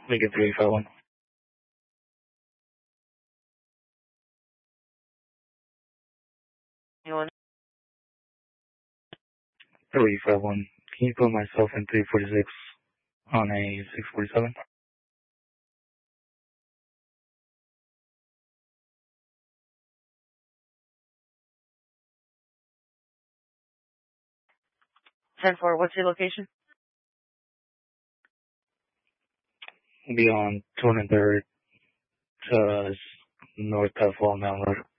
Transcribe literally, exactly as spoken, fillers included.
Make it three five one. You want three five one. Can you put myself in three forty-six on a six forty-seven? ten four, what's your location? Be on two hundred third, uh, north of Fall Mountain Road.